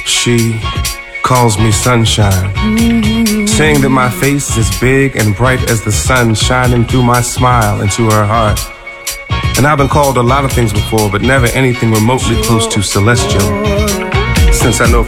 She calls me sunshine, saying that my face is as big and bright as the sun shining through my smile into her heart. And I've been called a lot of things before, but never anything remotely close to celestial. Since I know